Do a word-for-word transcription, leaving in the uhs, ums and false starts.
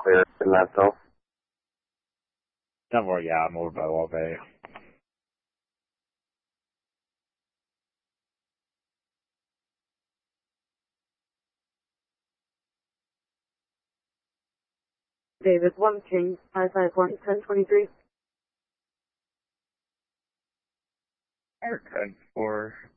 clear in that though. ten four, yeah, I'm over by Wall Bay. David, one King, five five one, ten twenty-three. ten four.